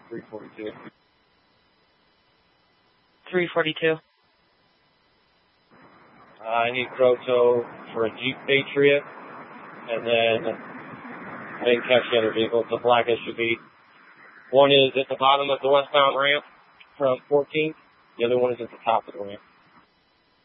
342. 342. I need Proto for a Jeep Patriot, and then I didn't catch the other vehicle. It's a black SUV. One is at the bottom of the westbound ramp from 14th. The other one is at the top of the ramp.